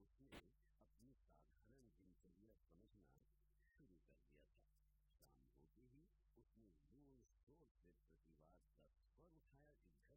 उसने अपनी साधारण दिनचर्या समझना शुरू कर दिया था। शाम होते ही उसने जोर शोर से प्रतिवाद का स्वर उठाया कि